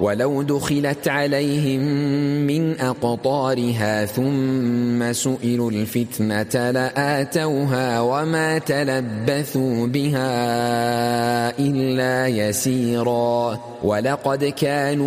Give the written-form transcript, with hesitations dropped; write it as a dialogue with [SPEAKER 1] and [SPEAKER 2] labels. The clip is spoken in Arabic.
[SPEAKER 1] ولو دخلت عليهم من أقطارها ثم سئلوا الفتنة لآتوها وما تلبثوا بها إلا يسيرا ولقد كانوا